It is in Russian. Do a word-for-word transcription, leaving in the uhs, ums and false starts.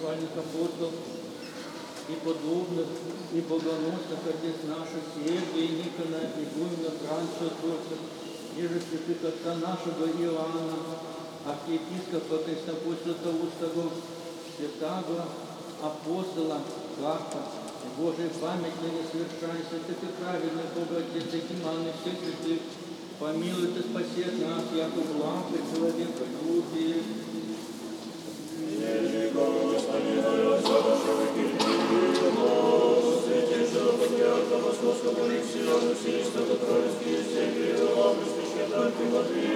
похвальных апостолов, и подобных, и богоносных отец наших, Сергия, Никона, Игумена, Франция, Турцев, и же святых отца нашего Иоанна, архиепископа Христофора Тавустого, святого апостола Карпа, и Божия память ныне совершай, святых и праведных, Бога Отец, Экиманы, всех святых, помилуй и спаси от нас, яко благ и человека любит.